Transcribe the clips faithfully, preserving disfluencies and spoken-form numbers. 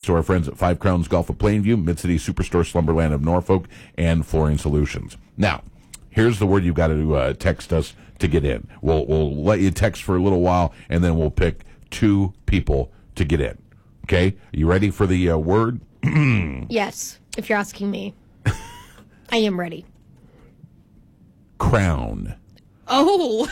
to our friends at Five Crowns Golf of Plainview, Mid-City Superstore Slumberland of Norfolk, and Flooring Solutions. Now, here's the word you've got to uh, text us to get in. We'll, we'll let you text for a little while, and then we'll pick two people to get in. Okay? Are you ready for the uh, word? Yes, if you're asking me. I am ready. Crown. Oh!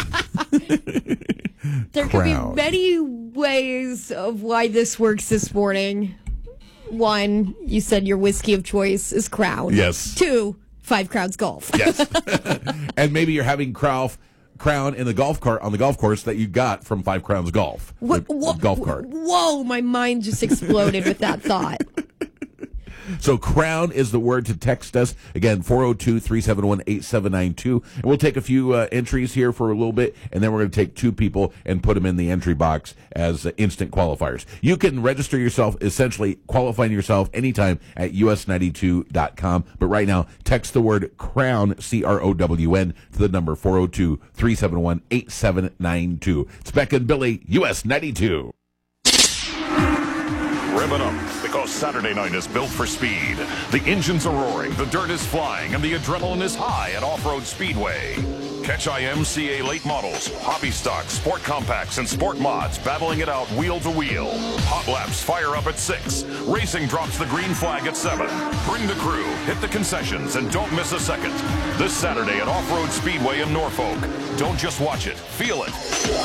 There could be Crown. many ways of why this works this morning. One, you said your whiskey of choice is Crown. Yes. Two, Five Crowns Golf. Yes. And maybe you're having Crown, Crown in the golf cart on the golf course that you got from Five Crowns Golf. What, the, whoa, the golf cart. Whoa, my mind just exploded with that thought. So Crown is the word to text us. Again, four oh two, three seven one, eight seven nine two. And we'll take a few uh, entries here for a little bit, and then we're going to take two people and put them in the entry box as uh, instant qualifiers. You can register yourself, essentially qualifying yourself anytime at U S ninety-two dot com. But right now, text the word Crown, C R O W N, to the number four oh two, three seven one, eight seven nine two. It's Beck and Billy, U S ninety-two. Rev it up, because Saturday night is built for speed. The engines are roaring, the dirt is flying, and the adrenaline is high at Off-Road Speedway. Catch I M C A late models, hobby stocks, sport compacts, and sport mods battling it out wheel to wheel. Hot laps fire up at six. Racing drops the green flag at seven. Bring the crew, hit the concessions, and don't miss a second. This Saturday at Off-Road Speedway in Norfolk. Don't just watch it, feel it.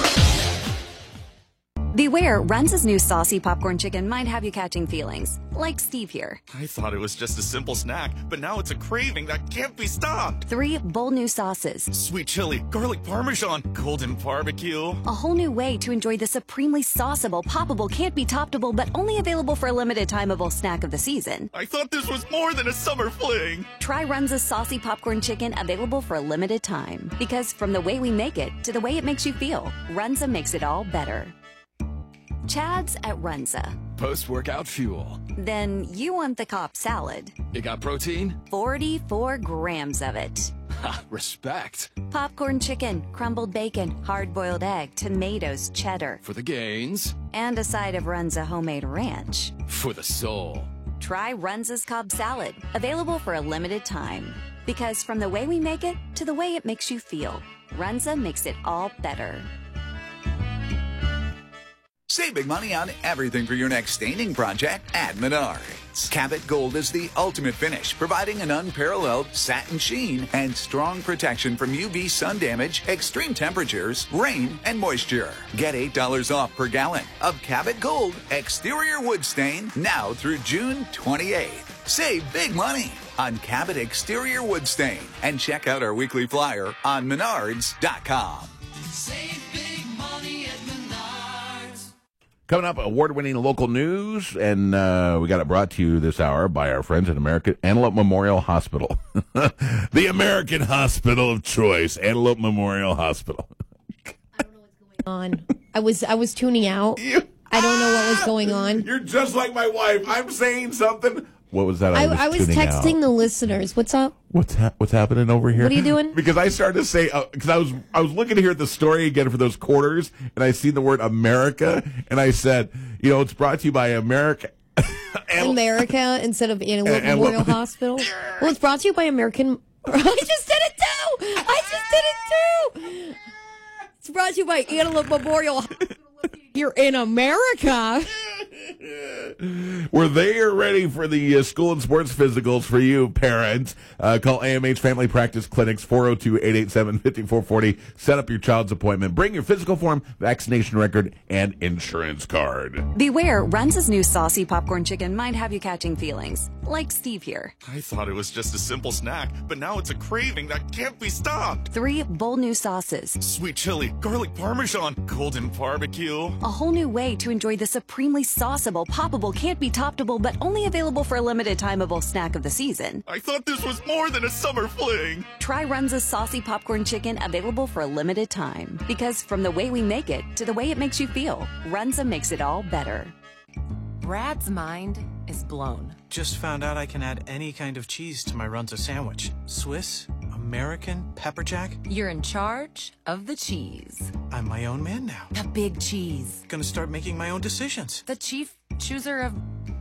Beware, Runza's new saucy popcorn chicken might have you catching feelings, like Steve here. I thought it was just a simple snack, but now it's a craving that can't be stopped. Three bold new sauces. Sweet chili, garlic parmesan, golden barbecue. A whole new way to enjoy the supremely sauceable, poppable, can't be toppable, but only available for a limited timeable snack of the season. I thought this was more than a summer fling. Try Runza's saucy popcorn chicken, available for a limited time. Because from the way we make it to the way it makes you feel, Runza makes it all better. Chad's at Runza. Post-workout fuel. Then you want the Cobb salad. You got protein? forty-four grams of it. Ha, respect. Popcorn chicken, crumbled bacon, hard-boiled egg, tomatoes, cheddar. For the gains. And a side of Runza homemade ranch. For the soul. Try Runza's Cobb salad, available for a limited time. Because from the way we make it to the way it makes you feel, Runza makes it all better. Save big money on everything for your next staining project at Menards. Cabot Gold is the ultimate finish, providing an unparalleled satin sheen and strong protection from U V sun damage, extreme temperatures, rain, and moisture. Get eight dollars off per gallon of Cabot Gold exterior wood stain now through June twenty-eighth. Save big money on Cabot exterior wood stain and check out our weekly flyer on menards dot com. Save big money at Menards. Coming up, award-winning local news, and uh, we got it brought to you this hour by our friends at American Antelope Memorial Hospital. The American hospital of choice, Antelope Memorial Hospital. I don't know what's going on. I was I was tuning out. You, I don't know what was going on. You're just like my wife. I'm saying something. What was that? I, I was, I was tuning texting out. the listeners. What's up? What's ha- what's happening over here? What are you doing? Because I started to say because uh, I was I was looking here at the story again for those quarters, and I seen the word America, and I said, you know, it's brought to you by America. America instead of Antelope and- Memorial and- Hospital. Well, it's brought to you by American. I just did it too. I just did it too. It's brought to you by Antelope Memorial Hospital. You're in America. Where they are ready for the uh, school and sports physicals for you, parents. Uh, call A M H Family Practice Clinics, four oh two, eight eight seven, five four four oh. Set up your child's appointment. Bring your physical form, vaccination record, and insurance card. Beware, Runza's new saucy popcorn chicken might have you catching feelings, like Steve here. I thought it was just a simple snack, but now it's a craving that can't be stopped. Three bold new sauces. Sweet chili, garlic parmesan, golden barbecue. A whole new way to enjoy the supremely sauceable, poppable, can't be toppable, but only available for a limited timeable snack of the season. I thought this was more than a summer fling. Try Runza's saucy popcorn chicken, available for a limited time. Because from the way we make it to the way it makes you feel, Runza makes it all better. Brad's mind is blown. Just found out I can add any kind of cheese to my Runza sandwich. Swiss, American, pepper jack. You're in charge of the cheese. I'm my own man now. The big cheese. Gonna start making my own decisions. The chief chooser of